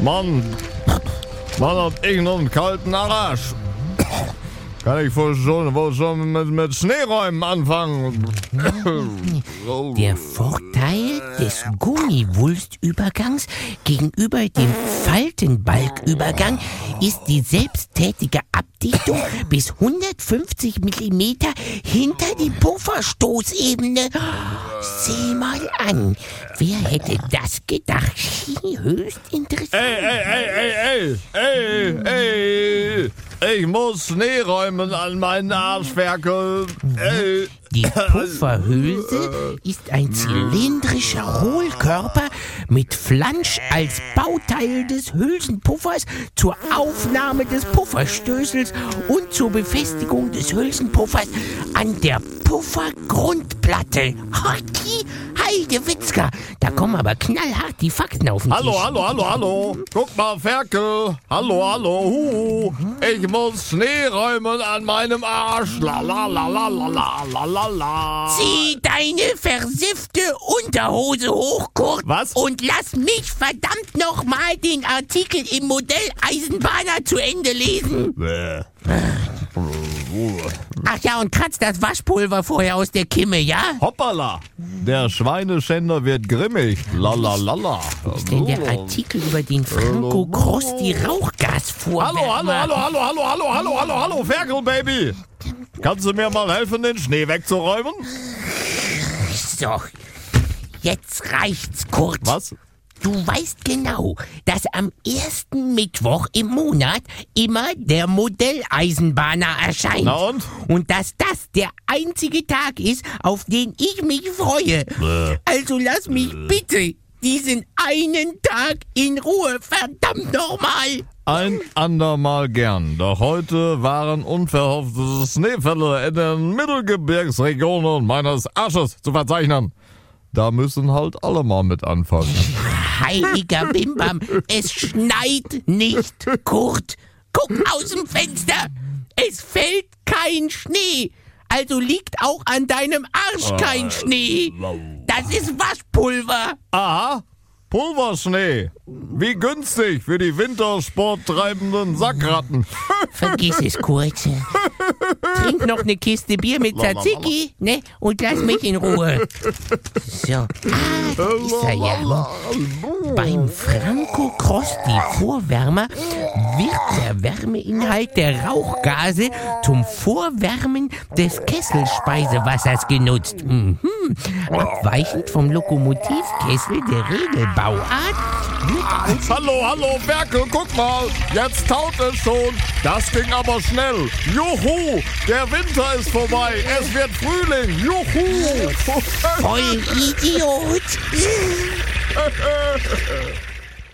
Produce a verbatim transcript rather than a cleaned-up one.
Mann, Mann hat ich noch einen kalten Arsch. Kann ich wohl schon, wohl schon mit, mit Schneeräumen anfangen? Der Vorteil des Gummiwulstübergangs gegenüber dem Faltenbalgübergang ist die selbsttätige Abdichtung bis hundertfünfzig Millimeter hinter die Pufferstoßebene. Sieh mal an, wer hätte das gedacht? Höchst interessant. Ey, ey, ey, ey, ey, ey, ey. Ich muss Schnee räumen an meinen Arschferkel. Ey. Die Pufferhülse ist ein zylindrischer Hohlkörper mit Flansch als Bauteil des Hülsenpuffers zur Aufnahme des Pufferstößels und zur Befestigung des Hülsenpuffers an der Puffergrundplatte. Hotti, Heidewitzka, da kommen aber knallhart die Fakten auf den Hallo, Tisch. hallo, hallo, hallo. Guck mal, Ferkel. Hallo, hallo, hu. Ich muss Schnee räumen an meinem Arsch. La, la, la, la, la, la, la, la, la. Zieh deine versiffte Unterhose hoch, Kurt. Was? Und lass mich verdammt nochmal den Artikel im Modelleisenbahner zu Ende lesen. Bäh. Ach ja, und kratz das Waschpulver vorher aus der Kimme, ja? Hoppala. Der Schweineschänder wird grimmig. La, la, la, la. Was ist denn der Artikel über den Franco Crosti Rauchgasvorwärmer? Hallo, hallo, hallo, hallo, hallo, hallo, hallo, hallo, hallo, Ferkel, Baby. Kannst du mir mal helfen, den Schnee wegzuräumen? So, jetzt reicht's, Kurt. Was? Du weißt genau, dass am ersten Mittwoch im Monat immer der Modelleisenbahner erscheint. Na und? Und dass das der einzige Tag ist, auf den ich mich freue. Bäh. Also lass mich bitte diesen einen Tag in Ruhe, verdammt nochmal. Ein andermal gern, doch heute waren unverhoffte Schneefälle in den Mittelgebirgsregionen meines Arsches zu verzeichnen. Da müssen halt alle mal mit anfangen. Heiliger Bimbam, es schneit nicht, Kurt. Guck aus dem Fenster. Es fällt kein Schnee. Also liegt auch an deinem Arsch kein Schnee. Das ist Waschpulver. Aha, Pulverschnee. Wie günstig für die wintersporttreibenden Sackratten. Vergiss es, Kurt. Trink noch eine Kiste Bier mit Tzatziki, ne? Und lass mich in Ruhe. So, ah, da ist er ja. Beim Franco Crosti Vorwärmer wird der Wärmeinhalt der Rauchgase zum Vorwärmen des Kesselspeisewassers genutzt. Mhm. Abweichend vom Lokomotivkessel der Regelbauart wird Hallo, hallo, Ferkel, guck mal. Jetzt taut es schon. Das ging aber schnell. Juhu, der Winter ist vorbei. Es wird Frühling. Juhu. voll Idiot.